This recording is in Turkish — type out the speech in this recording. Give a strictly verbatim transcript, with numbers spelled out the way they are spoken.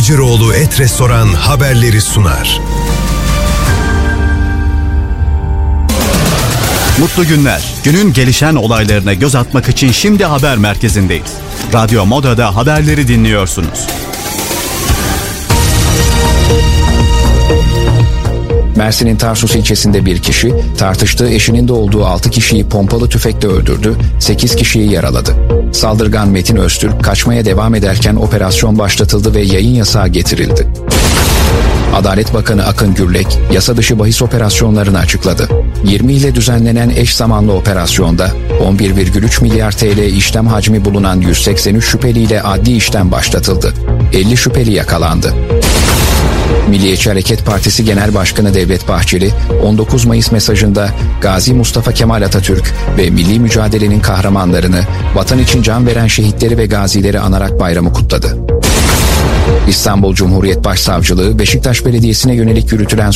Tacıroğlu Et Restoran haberleri sunar. Mutlu günler. Günün gelişen olaylarına göz atmak için şimdi haber merkezindeyiz. Radyo Moda'da haberleri dinliyorsunuz. Mersin'in Tarsus ilçesinde bir kişi tartıştığı eşinin de olduğu altı kişiyi pompalı tüfekle öldürdü, sekiz kişiyi yaraladı. Saldırgan Metin Öztürk kaçmaya devam ederken operasyon başlatıldı ve yayın yasağı getirildi. Adalet Bakanı Akın Gürlek, yasa dışı bahis operasyonlarını açıkladı. yirmi ile düzenlenen eş zamanlı operasyonda on bir virgül üç milyar T L işlem hacmi bulunan yüz seksen üç şüpheliyle adli işlem başlatıldı. elli şüpheli yakalandı. Milliyetçi Hareket Partisi Genel Başkanı Devlet Bahçeli, on dokuz Mayıs mesajında Gazi Mustafa Kemal Atatürk ve milli mücadelenin kahramanlarını, vatan için can veren şehitleri ve gazileri anarak bayramı kutladı. İstanbul Cumhuriyet Başsavcılığı, Beşiktaş Belediyesi'ne yönelik yürütülen